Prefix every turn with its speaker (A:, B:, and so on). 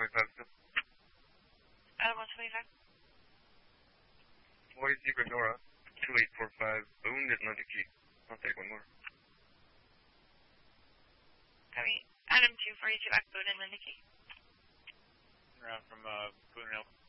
A: 125 still.
B: Adam 125.
A: Hawaii Zebra Nora, 2845, owned at Lundiki. I'll take one more.
B: Copy. Adam 242 back, Boone and Lundiki.
C: Around from Boone and